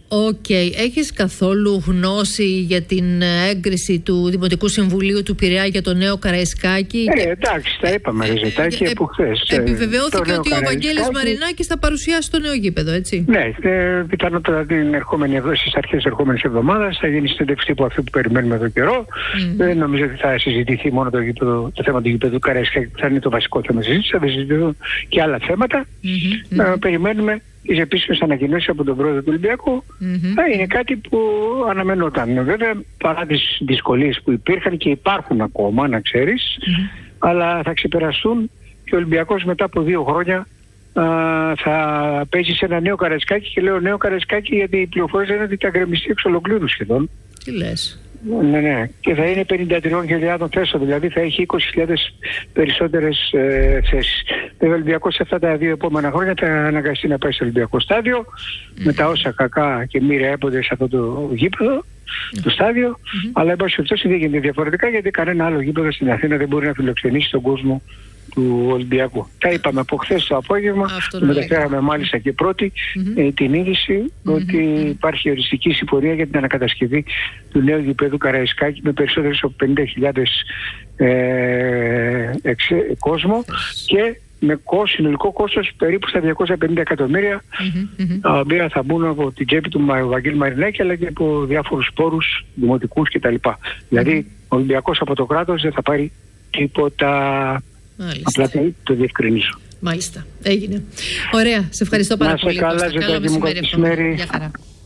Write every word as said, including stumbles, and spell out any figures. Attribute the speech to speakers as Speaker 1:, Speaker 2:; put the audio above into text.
Speaker 1: Οκ. Okay. Έχεις καθόλου γνώση για την έγκριση του Δημοτικού Συμβουλίου του Πειραιά για το νέο Καραϊσκάκη?
Speaker 2: Ε, εντάξει, τα είπαμε ρε Ζετάκη
Speaker 1: ε,
Speaker 2: από χθες.
Speaker 1: Επιβεβαιώθηκε ότι ο Βαγγέλης Μαρινάκης θα παρουσιάσει το νέο γήπεδο, έτσι?
Speaker 2: Ναι, ε, πιθανότατα την ερχόμενη, στις αρχές της ερχόμενης εβδομάδας θα γίνει συνέντευξη τύπου αυτή που περιμένουμε εδώ καιρό. Mm. Ε, νομίζω ότι θα συζητηθεί μόνο το, γήπεδο, το θέμα του γήπεδου Καραϊσκάκη, που θα είναι το βασικό θέμα συζήτηση. Θα συζητηθούν και άλλα θέματα. Mm-hmm. Ε, περιμένουμε τις επίσημες ανακοινώσεις από τον πρόεδρο του Ολυμπιακού. Mm-hmm. Θα είναι κάτι που αναμενόταν. Βέβαια, παρά τις δυσκολίες που υπήρχαν και υπάρχουν ακόμα, να ξέρεις, mm-hmm. αλλά θα ξεπεραστούν και ο Ολυμπιακός μετά από δύο χρόνια α, θα παίζει σε ένα νέο Καραϊσκάκη, και λέω νέο Καραϊσκάκη γιατί οι πληροφορίες λένε ότι θα γκρεμιστεί εξ ολοκλήρου σχεδόν.
Speaker 1: Τι λες?
Speaker 2: Ναι, ναι. Και θα είναι πενήντα τρεις χιλιάδες θέσεων, δηλαδή θα έχει είκοσι χιλιάδες περισσότερες ε, θέσεις. Ο Ολυμπιακός σε αυτά τα δύο επόμενα χρόνια θα αναγκαστεί να πάει στο Ολυμπιακό στάδιο, mm-hmm. με τα όσα κακά και μοίρα έπονται σε αυτό το γήπεδο, mm-hmm. το στάδιο, mm-hmm. αλλά εν πάση περιπτώσει δεν γίνεται διαφορετικά, γιατί κανένα άλλο γήπεδο στην Αθήνα δεν μπορεί να φιλοξενήσει τον κόσμο του Ολυμπιακού. Τα είπαμε από χθες το απόγευμα, το μεταφέραμε μάλιστα και πρώτη mm-hmm. ε, την είδηση mm-hmm. ότι υπάρχει οριστική συμφωνία για την ανακατασκευή του νέου γηπέδου Καραϊσκάκη με περισσότερες από πενήντα χιλιάδες ε, εξε, κόσμο και με κόστος, συνολικό κόστος περίπου στα διακόσια πενήντα εκατομμύρια, mm-hmm. τα οποία θα μπουν από την τσέπη του Βαγγέλη Μαρινάκη αλλά και από διάφορους πόρους δημοτικούς κτλ. Mm-hmm. Δηλαδή ο Ολυμπιακός από το κράτος δεν θα πάρει τίποτα.
Speaker 1: Μάλιστα.
Speaker 2: Απλά το διευκρινίζω.
Speaker 1: Μάλιστα. Έγινε. Ωραία. Σε ευχαριστώ πάρα
Speaker 2: να σε
Speaker 1: πολύ.
Speaker 2: Καλά, Κώστα. Καλό μεσημέρι.
Speaker 1: Γεια χαρά.